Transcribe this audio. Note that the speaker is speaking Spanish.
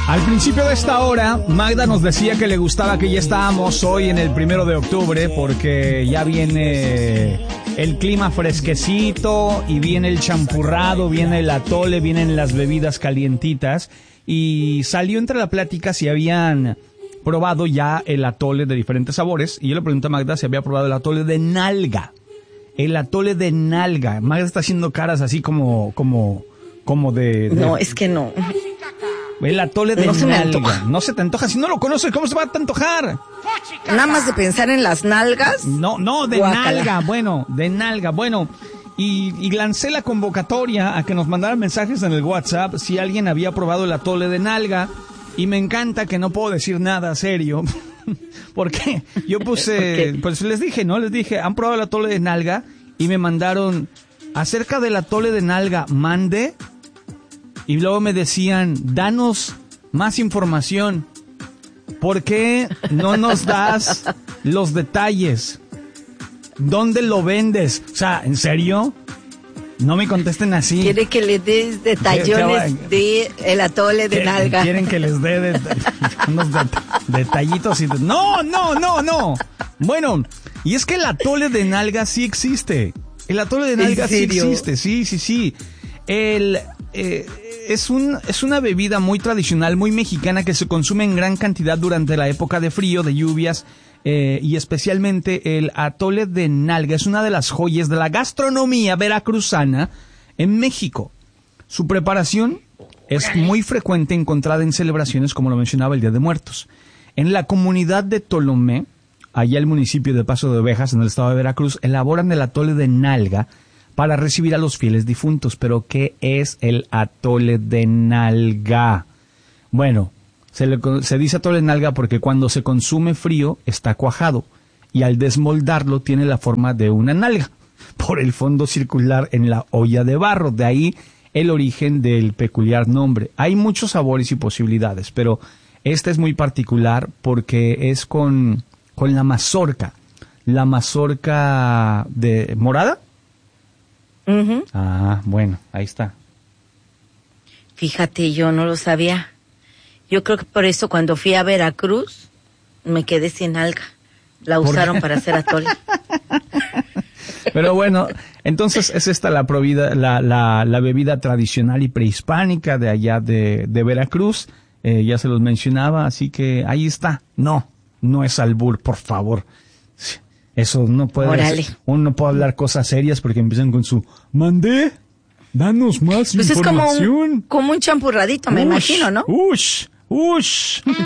Al principio de esta hora, Magda nos decía que le gustaba que ya estábamos hoy en el 1 de octubre porque ya viene el clima fresquecito y viene el champurrado, viene el atole, vienen las bebidas calientitas y salió entre la plática si habían probado ya el atole de diferentes sabores y yo le pregunté a Magda si había probado el atole de nalga. El atole de nalga. Magda está haciendo caras así como de... No, es que no. El atole de nalga. No se te antoja. Si no lo conoces, ¿cómo se va a antojar? Nada más de pensar en las nalgas. No, de guácala. De nalga. Bueno, y lancé la convocatoria a que nos mandaran mensajes en el WhatsApp si alguien había probado el atole de nalga. Y me encanta que no puedo decir nada serio. Porque yo puse, pues les dije, ¿han probado el atole de nalga? Y me mandaron, acerca del atole de nalga, mande. Y luego me decían, danos más información. ¿Por qué no nos das los detalles? ¿Dónde lo vendes? O sea, ¿en serio? No me contesten así. Quiere que le des detallones de el atole de nalga. Quieren que les dé unos detallitos. No. Bueno, y es que el atole de nalga sí existe. El atole de nalga sí existe, sí. Es una bebida muy tradicional, muy mexicana que se consume en gran cantidad durante la época de frío, de lluvias, y especialmente el atole de nalga es una de las joyas de la gastronomía veracruzana en México. Su preparación es muy frecuente encontrada en celebraciones como lo mencionaba el Día de Muertos. En la comunidad de Tolomé, allá el municipio de Paso de Ovejas, en el estado de Veracruz, elaboran el atole de nalga para recibir a los fieles difuntos. Pero, ¿qué es el atole de nalga? Bueno, se dice atole de nalga porque cuando se consume frío está cuajado y al desmoldarlo tiene la forma de una nalga por el fondo circular en la olla de barro. De ahí el origen del peculiar nombre. Hay muchos sabores y posibilidades, pero este es muy particular porque es con la mazorca. La mazorca de morada. Uh-huh. Ah, bueno, ahí está. Fíjate, yo no lo sabía. Yo creo que por eso cuando fui a Veracruz me quedé sin alga. La usaron para hacer atole. Pero bueno, entonces es esta la bebida tradicional y prehispánica de allá de Veracruz. Ya se los mencionaba, así que ahí está. No es albur, por favor. Eso no puede ser. Uno no puede hablar cosas serias porque empiezan con su mandé, danos más información. Pues es como un champurradito, me imagino, ¿no? Ush.